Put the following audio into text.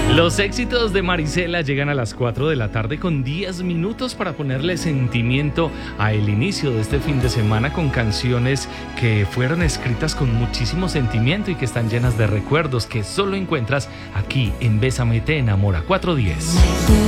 Los éxitos de Marisela llegan a las 4 de la tarde con 10 minutos para ponerle sentimiento al inicio de este fin de semana con canciones que fueron escritas con muchísimo sentimiento y que están llenas de recuerdos que solo encuentras aquí en Bésame te enamora 410.